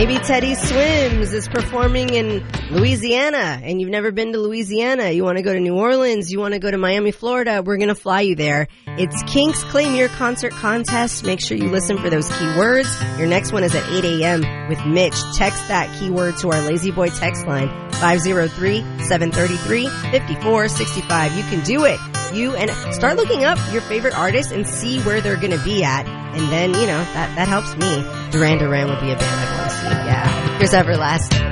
Maybe Teddy Swims is performing in Louisiana and you've never been to Louisiana. You want to go to New Orleans. You want to go to Miami, Florida. We're going to fly you there. It's Kinks Claim Your Concert Contest. Make sure you listen for those keywords. Your next one is at 8 a.m. with Mitch. Text that keyword to our Lazy Boy text line, 503-733-5465. You can do it. You and start looking up your favorite artists and see where they're going to be at. And then, that helps me. Duran Duran would be a band I'd want to see. Yeah. Here's Everlast.